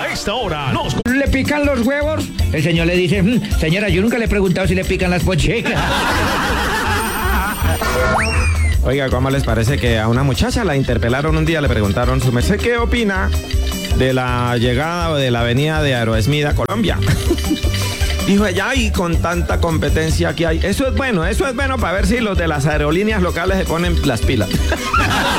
A esta hora nos... ¿Le pican los huevos? El señor le dice, señora, yo nunca le he preguntado si le pican las pocheras. Oiga, ¿cómo les parece que a una muchacha la interpelaron un día, le preguntaron, su merced, ¿qué opina de la llegada o de la venida de Aeroesmid a Colombia? Dijo ella, y con tanta competencia que hay, eso es bueno para ver si los de las aerolíneas locales se ponen las pilas.